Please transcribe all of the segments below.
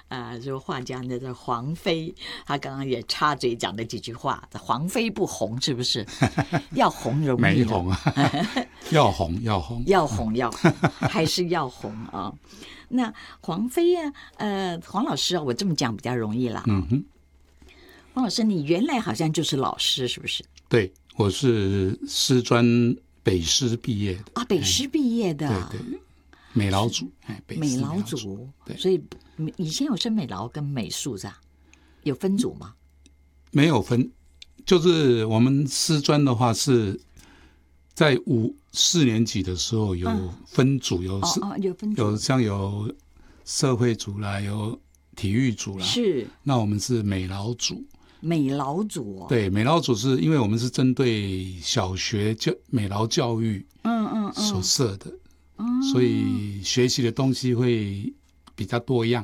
这个画家呢，这黄飞，他刚刚也插嘴讲了几句话，黄飞不红是不是？要红容易没红啊，要红， 还是要红啊？那黄飞啊，黄老师啊，我这么讲比较容易啦。黄老师，你原来好像就是老师，是不是？ 对，我是师专北师毕业的啊，北师毕业的， 对，美劳组， 美劳组，所以以前有升美劳跟美术是吧？有分组吗？ 没有分，就是我们师专的话是在4年级的时候有分组，有分组，像有社会组啦，有体育组啦， 是。 那我们是美劳组。 美劳组对，美劳组是因为我们是针对小学美劳教育所设的，所以学习的东西会比较多样。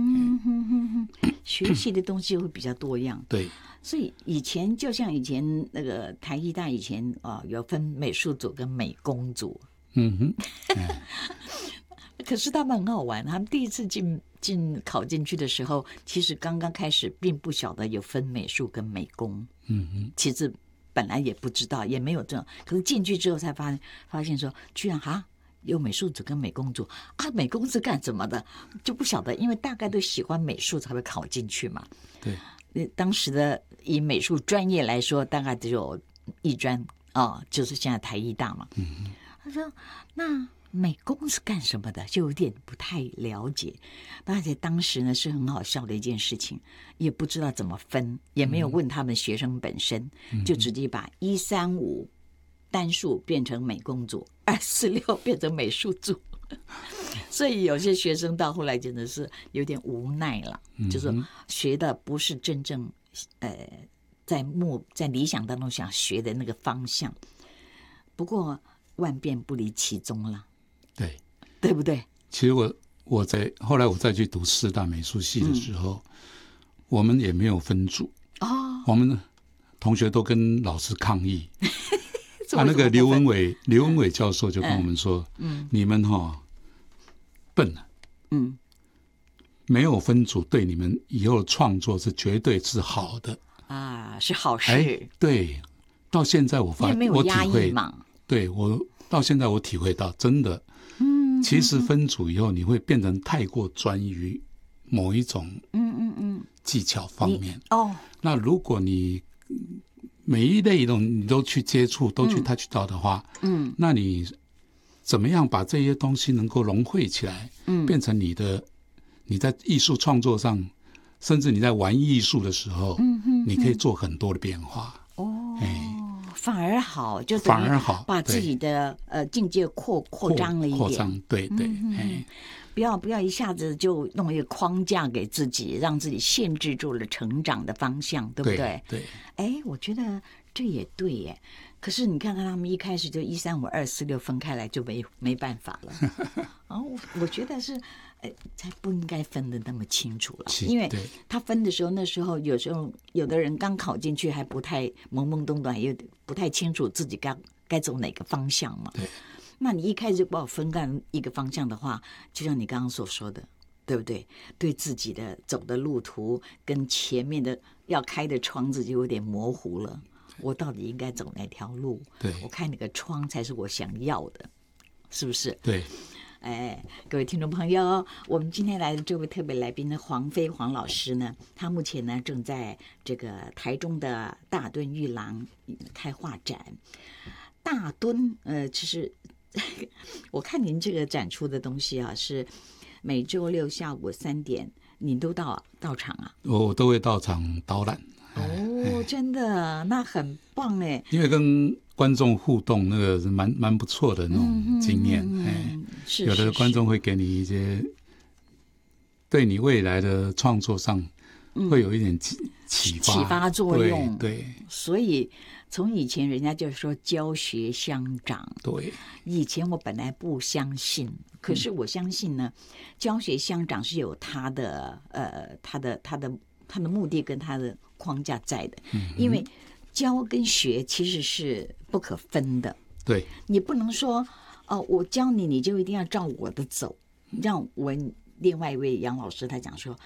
学习的东西会比较多样。 对， 所以以前就像以前那个台艺大以前有分美术组跟美工组。可是他们很好玩，他们第一次考进去的时候，其实刚刚开始并不晓得有分美术跟美工。其实本来也不知道，也没有这种。可是进去之后才发现说，居然有美术组跟美工组啊！美工是干什么的就不晓得，因为大概都喜欢美术才会考进去嘛。 对， 当时的以美术专业来说，大概只有艺专就是现在台艺大嘛。他说那美工是干什么的，就有点不太了解。而且当时呢是很好笑的一件事情，也不知道怎么分，也没有问他们学生本身，就直接把135单数变成美工组，246变成美术组。所以有些学生到后来真的是有点无奈了，就是学的不是真正在理想当中想学的那个方向。不过万变不离其宗了，对不对？ 其实后来我再去读师大美术系的时候，我们也没有分组我们同学都跟老师抗议。那个刘文伟教授就跟我们说，你们笨了，没有分组对你们以后创作是绝对是好的是好事。 对，到现在我没有压抑嘛。 对，我到现在我体会到，真的，其实分组以后你会变成太过专于某一种技巧方面。那如果你每一类你都去接触，都去 touch 到的话，那你怎么样把这些东西能够融汇起来，变成你在艺术创作上，甚至你在玩艺术的时候，你可以做很多的变化。 反而好，就反而好， 把自己的境界扩张了一点。 扩张，对。 不要一下子就弄一个框架给自己，让自己限制住了成长的方向，对不对？ 对。 我觉得这也对耶。可是你看看他们一开始就135、246分开来，就没办法了。我觉得是，才不应该分得那么清楚了。因为他分的时候，那时候有时候有的人刚考进去还不太懵懵懂懂，也不太清楚自己该走哪个方向嘛。 对。 那你一开始就把我分干一个方向的话，就像你刚刚所说的，对不对？对自己的走的路途跟前面的要开的窗子就有点模糊了。我到底应该走哪条路？ 对， 我看哪个窗才是我想要的，是不是？ 对。 各位听众朋友，我们今天来的这位特别来宾呢，黄飞黄老师呢，他目前呢正在这个台中的大墩玉廊开画展。大墩其实我看您这个展出的东西是每周六下午3点，你都到场啊？ 我都会到场导览。 真的，那很棒哎！ 因为跟观众互动，那个是蛮不错的那种经验。有的观众会给你一些对你未来的创作上会有一点启发作用。 对， 所以从以前人家就说教學相長。 对， 以前我本来不相信，可是我相信呢，教学相长是有它的目的跟它的框架在的。因为教跟学其实是不可分的。 对， 你不能说我教你，你就一定要照我的走。让我另外一位杨老师他讲说，